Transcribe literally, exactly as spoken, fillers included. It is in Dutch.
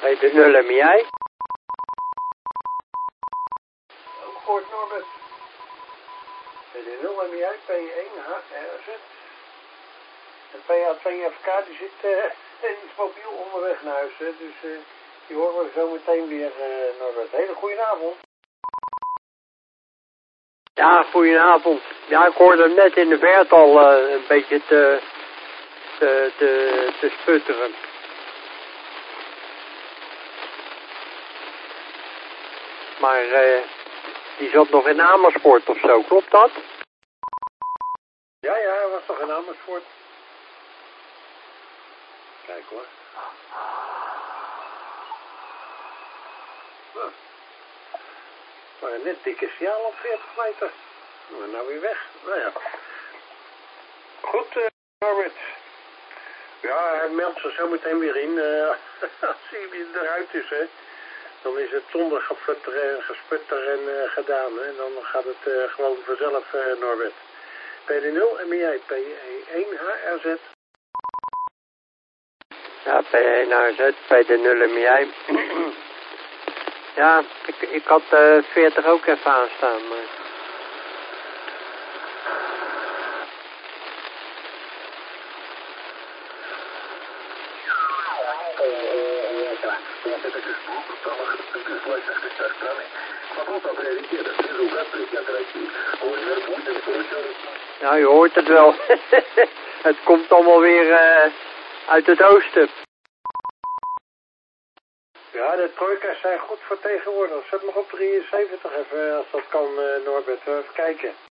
Hey, de nul en jij? Ook gehoord Norbert. Bij de nul en jij, P één H R Z. En P A twee F K die zit uh, in het mobiel onderweg naar huis. Hè. Dus uh, die horen we zo meteen weer, uh, Norbert. Hele goede avond. Ja, goedenavond. Ja, ik hoorde hem net in de verte al uh, een beetje te, te, te, te sputteren. Maar uh, die zat nog in Amersfoort of zo, klopt dat? Ja, ja, hij was toch in Amersfoort. Kijk hoor. Nou, maar net dikke signaal op veertig meter. Maar nou weer weg. Nou ja. Goed, uh, Norbert. Ja, hij meldt zich zo meteen weer in. Uh, als hij weer eruit is, hè. Dan is het zonder geflutter en gesputter en uh, gedaan, hè. Dan gaat het uh, gewoon vanzelf, uh, Norbert. P D nul en ben jij P één H R Z. Ja, P één H R Z, P nul en jij. Ja, ik, ik had uh, veertig ook even aanstaan, maar... Ja, je hoort het wel. Het komt allemaal weer uh, uit het oosten. Ja, de trojka's zijn goed vertegenwoordigd. Zet nog op drieënzeventig even, als dat kan, uh, Norbert. Even kijken.